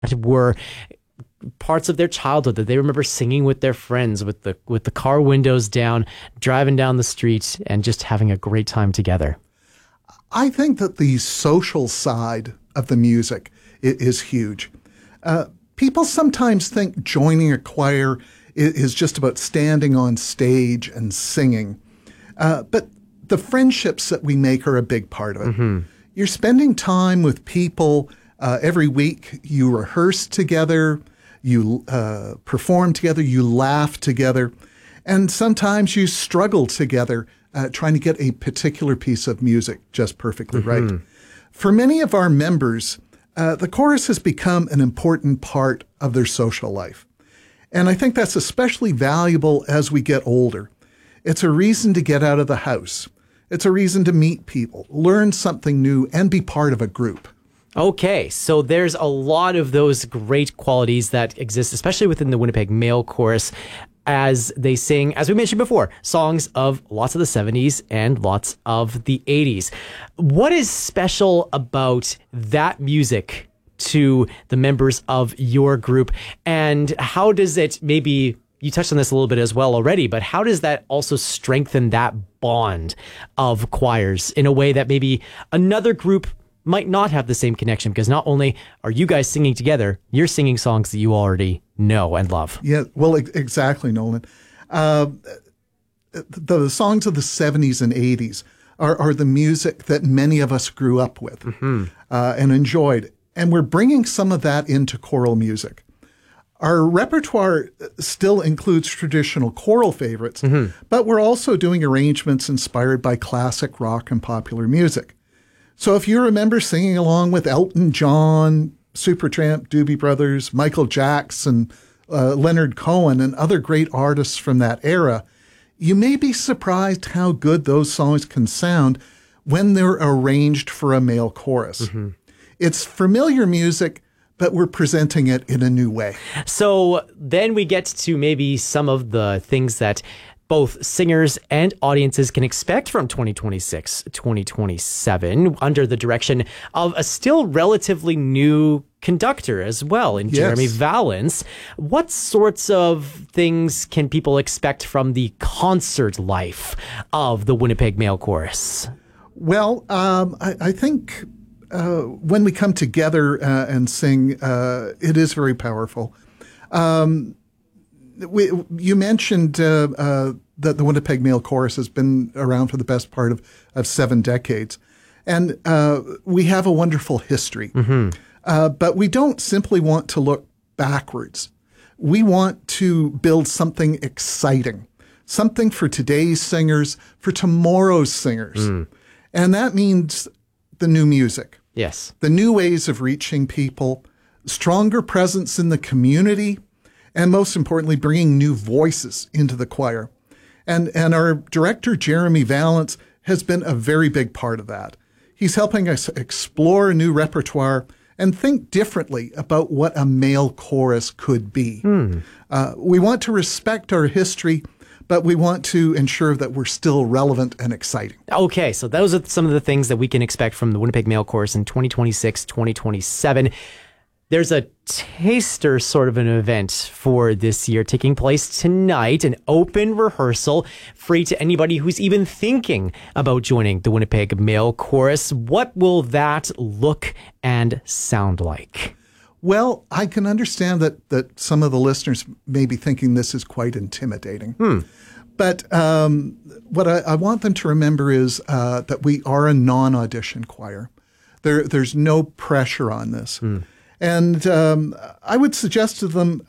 were parts of their childhood that they remember singing with their friends, with the car windows down, driving down the street, and just having a great time together? I think that the social side of the music is huge. People sometimes think joining a choir is just about standing on stage and singing. But the friendships that we make are a big part of it. Mm-hmm. You're spending time with people every week. You rehearse together, you perform together, you laugh together, and sometimes you struggle together trying to get a particular piece of music just perfectly right. For many of our members, the chorus has become an important part of their social life. And I think that's especially valuable as we get older. It's a reason to get out of the house. It's a reason to meet people, learn something new, and be part of a group. Okay, so there's a lot of those great qualities that exist, especially within the Winnipeg Male Chorus, as they sing, as we mentioned before, songs of lots of the 70s and lots of the 80s. What is special about that music to the members of your group, and how does it, maybe you touched on this a little bit as well already, but how does that also strengthen that bond of choirs in a way that maybe another group might not have the same connection? Because not only are you guys singing together, you're singing songs that you already know and love. Yeah, well, exactly, Nolan. The songs of the 70s and 80s are the music that many of us grew up with and enjoyed. And we're bringing some of that into choral music. Our repertoire still includes traditional choral favorites, but we're also doing arrangements inspired by classic rock and popular music. So if you remember singing along with Elton John, Supertramp, Doobie Brothers, Michael Jackson, Leonard Cohen, and other great artists from that era, you may be surprised how good those songs can sound when they're arranged for a male chorus. It's familiar music, but we're presenting it in a new way. So then we get to maybe some of the things that both singers and audiences can expect from 2026, 2027, under the direction of a still relatively new conductor as well, in Jeremy Valance. What sorts of things can people expect from the concert life of the Winnipeg Male Chorus? Well, I think when we come together and sing, it is very powerful. You mentioned that the Winnipeg Male Chorus has been around for the best part of 7 decades. And we have a wonderful history. But we don't simply want to look backwards. We want to build something exciting, something for today's singers, for tomorrow's singers. And that means the new music. Yes. The new ways of reaching people, stronger presence in the community, and most importantly, bringing new voices into the choir. And our director, Jeremy Valance, has been a very big part of that. He's helping us explore a new repertoire and think differently about what a male chorus could be. We want to respect our history, but we want to ensure that we're still relevant and exciting. Okay, so those are some of the things that we can expect from the Winnipeg Male Chorus in 2026, 2027. There's a taster sort of an event for this year taking place tonight, an open rehearsal free to anybody who's even thinking about joining the Winnipeg Male Chorus. What will that look and sound like? Well, I can understand that some of the listeners may be thinking this is quite intimidating. But what I want them to remember is that we are a non-audition choir. There's no pressure on this. And I would suggest to them,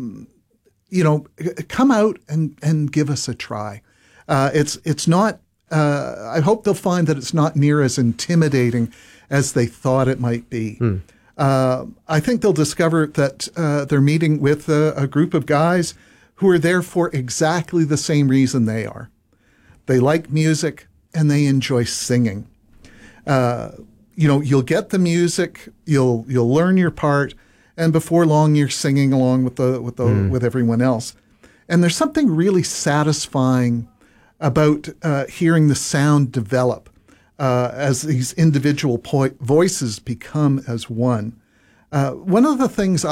come out and give us a try. It's not, I hope they'll find that it's not near as intimidating as they thought it might be. I think they'll discover that they're meeting with a group of guys who are there for exactly the same reason they are. They like music and they enjoy singing. You'll get the music, you'll learn your part, and before long you're singing along with everyone else. And there's something really satisfying about hearing the sound develop as these individual voices become as one. One of the things